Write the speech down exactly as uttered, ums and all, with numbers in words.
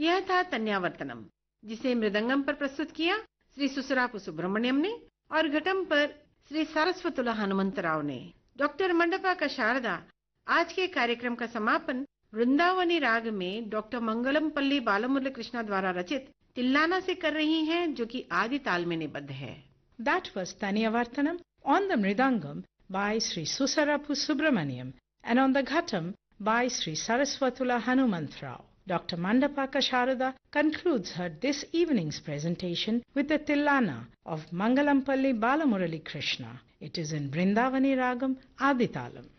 यह था तन्यावर्तनम, जिसे मृदंगम पर प्रस्तुत किया श्री सुसरापु सुब्रमण्यम ने और घटम पर श्री सारस्वतुला हनुमंतराव ने। डॉक्टर मंडपाका शारदा आज के कार्यक्रम का समापन वृंदावनी राग में डॉक्टर मंगलमपल्ली बालमुरली कृष्णा द्वारा रचित तिल्लाना से कर रही हैं, जो कि आदि ताल में निबद्ध है। That was Taniyavartanam on the Mridangam by Sri Susarapu Subramaniam and on the Ghatam by Sri Saraswatula Hanumantrao. Doctor Mandapaka Sharada concludes her this evening's presentation with the Tillana of Mangalampalli Balamurali Krishna. It is in Vrindavani Ragam Aditalam.